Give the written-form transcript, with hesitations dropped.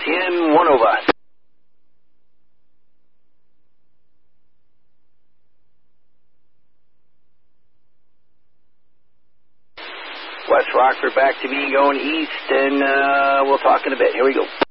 in one over. West Rockford back to me going east, and we'll talk in a bit. Here we go.